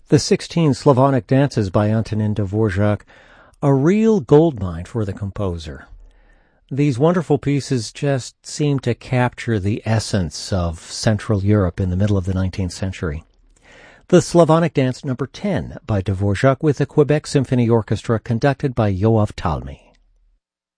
The 16 Slavonic Dances by Antonin Dvorak, a real goldmine for the composer. These wonderful pieces just seem to capture the essence of Central Europe in the middle of the 19th century. The Slavonic Dance No. 10 by Dvorak with the Quebec Symphony Orchestra conducted by Yoav Talmy.